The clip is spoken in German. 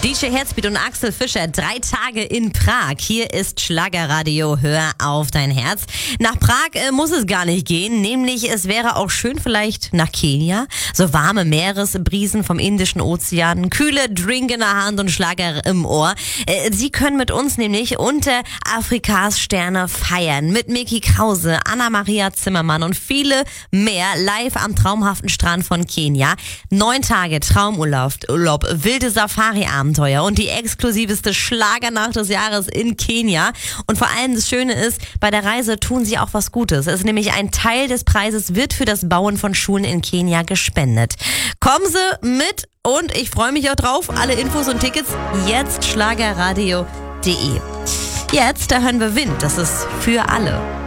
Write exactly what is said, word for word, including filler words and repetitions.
D J Herzbeat und Axel Fischer, drei Tage in Prag. Hier ist Schlagerradio, hör auf dein Herz. Nach Prag äh, muss es gar nicht gehen, nämlich es wäre auch schön vielleicht nach Kenia. So warme Meeresbrisen vom Indischen Ozean, kühle Drink in der Hand und Schlager im Ohr. Äh, Sie können mit uns nämlich unter Afrikas Sterne feiern. Mit Micky Krause, Anna-Maria Zimmermann und viele mehr live am traumhaften Strand von Kenia. Neun Tage Traumurlaub, Urlaub, wilde Safari-Abenteuer und die exklusivste Schlagernacht des Jahres in Kenia. Und vor allem das Schöne ist, bei der Reise tun sie auch was Gutes. Es ist nämlich ein Teil des Preises wird für das Bauen von Schulen in Kenia gespendet. Kommen Sie mit und ich freue mich auch drauf. Alle Infos und Tickets jetzt schlagerradio punkt de. Jetzt, da hören wir Wind. Das ist für alle.